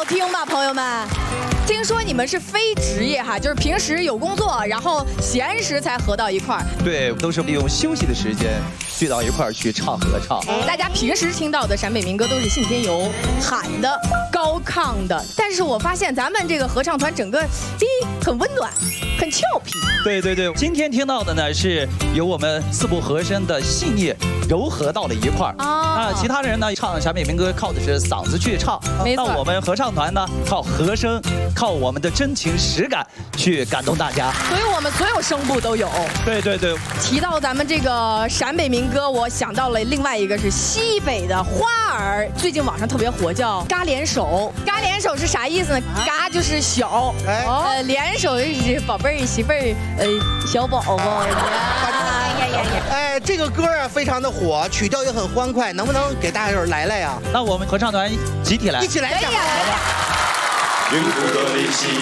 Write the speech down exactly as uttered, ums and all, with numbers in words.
好听吗，朋友们？听说你们是非职业哈，就是平时有工作，然后闲时才合到一块儿。 对，都是利用休息的时间聚到一块儿去唱合唱。 大家平时听到的陕北民歌都是信天游喊的、高亢的，但是我发现咱们这个合唱团整个，第一很温暖，很俏皮。 对对对，今天听到的呢是由我们四部和声的细腻糅合到了一块儿。啊，其他人呢唱陕北民歌靠的是嗓子去唱，那我们合唱团呢靠和声，靠我们的真情实感去感动大家。 所以我们所有声部都有。 对对对。 提到咱们这个陕北民歌，我想到了另外一个是西北的花儿，最近网上特别火，叫嘎连手。嘎连手是啥意思呢？嘎就是小，呃，连手就是宝贝儿、媳妇儿，呃，小宝宝。呀呀呀！ 哎，这个歌啊非常的火，曲调也很欢快，能不能给大伙来来呀？ 那我们合唱团集体来， 一起来一下。 云谷歌里西